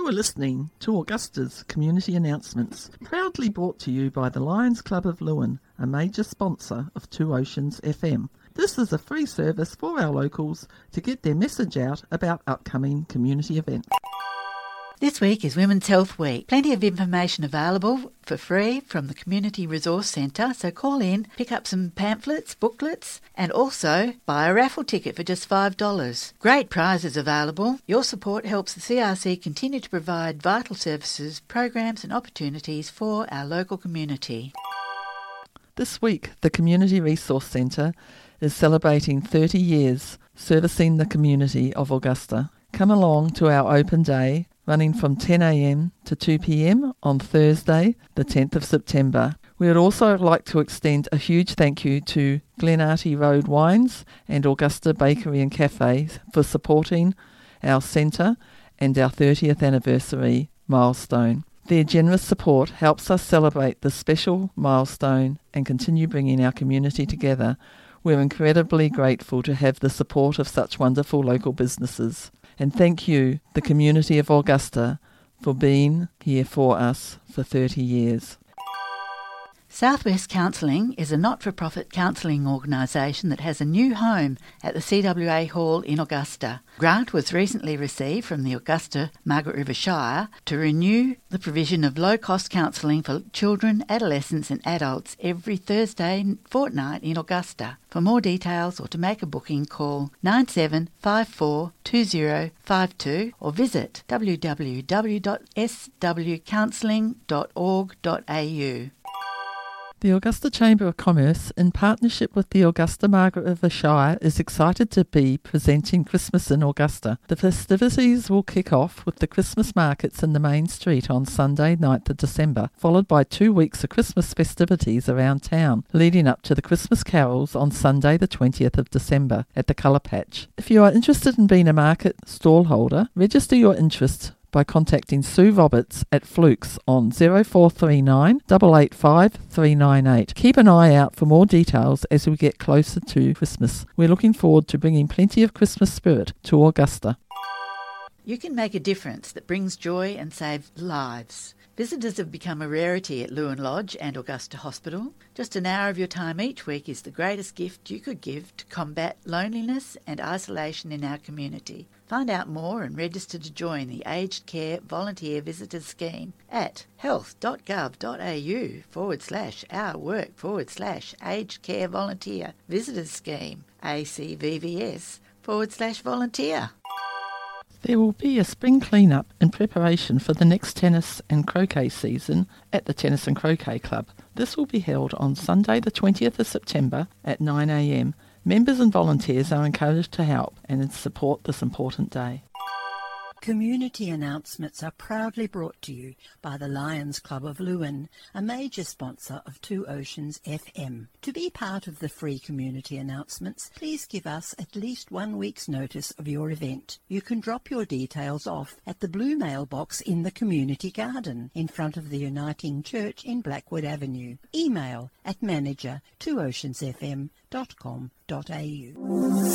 You are listening to Augusta's Community Announcements, proudly brought to you by the Lions Club of Lewin, a major sponsor of Two Oceans FM. This is a free service for our locals to get their message out about upcoming community events. This week is Women's Health Week. Plenty of information available for free from the Community Resource Centre, so call in, pick up some pamphlets, booklets, and also buy a raffle ticket for just $5. Great prizes available. Your support helps the CRC continue to provide vital services, programs and opportunities for our local community. This week, the Community Resource Centre is celebrating 30 years servicing the community of Augusta. Come along to our open day, running from 10 a.m. to 2 p.m. on Thursday, the 10th of September. We would also like to extend a huge thank you to Glenarty Road Wines and Augusta Bakery and Cafe for supporting our centre and our 30th anniversary milestone. Their generous support helps us celebrate this special milestone and continue bringing our community together. We're incredibly grateful to have the support of such wonderful local businesses. And thank you, the community of Augusta, for being here for us for 30 years. Southwest Counselling is a not-for-profit counselling organisation that has a new home at the CWA Hall in Augusta. A grant was recently received from the Augusta Margaret River Shire to renew the provision of low-cost counselling for children, adolescents and adults every Thursday fortnight in Augusta. For more details or to make a booking, call 97542052 or visit www.swcounselling.org.au. The Augusta Chamber of Commerce, in partnership with the Augusta Margaret River Shire, is excited to be presenting Christmas in Augusta. The festivities will kick off with the Christmas markets in the main street on Sunday, 9th of December, followed by 2 weeks of Christmas festivities around town, leading up to the Christmas carols on Sunday, the 20th of December, at the Colour Patch. If you are interested in being a market stallholder, register your interest by contacting Sue Roberts at Flukes on 0439 885 398. Keep an eye out for more details as we get closer to Christmas. We're looking forward to bringing plenty of Christmas spirit to Augusta. You can make a difference that brings joy and saves lives. Visitors have become a rarity at Lewin Lodge and Augusta Hospital. Just an hour of your time each week is the greatest gift you could give to combat loneliness and isolation in our community. Find out more and register to join the Aged Care Volunteer Visitors Scheme at health.gov.au/our-work/Aged Care Volunteer Visitors Scheme, ACVVS/volunteer. There will be a spring clean-up in preparation for the next tennis and croquet season at the Tennis and Croquet Club. This will be held on Sunday the 20th of September at 9 a.m. Members and volunteers are encouraged to help and support this important day. Community announcements are proudly brought to you by the Lions Club of Lewin, a major sponsor of Two Oceans FM. To be part of the free community announcements, please give us at least 1 week's notice of your event. You can drop your details off at the blue mailbox in the community garden in front of the Uniting Church in Blackwood Avenue. Email at manager@twooceansfm.com.au.